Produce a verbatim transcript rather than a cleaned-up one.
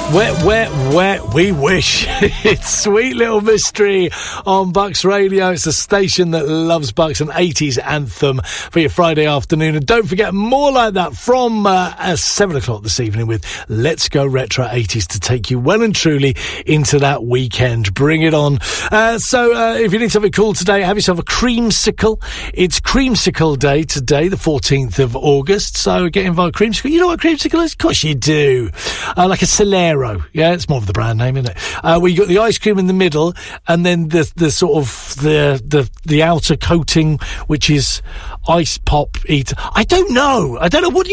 Where, where, where we wish. It's Sweet Little Mystery on Bucks Radio. It's a station that loves Bucks, an eighties anthem for your Friday afternoon. And don't forget, more like that from uh, uh, seven o'clock this evening with Let's Go Retro eighties to take you well and truly into that weekend. Bring it on. Uh, so uh, if you need something cool today, have yourself a creamsicle. It's Creamsicle Day today, the fourteenth of August. So get involved. Creamsicle. You know what creamsicle is? Of course you do. Uh, like a Solero. Yeah, it's more of the brand name, isn't it? Uh, where you got the ice cream in the middle, and then the the sort of the the the outer coating, which is ice pop eater. I don't know. I don't know. What do you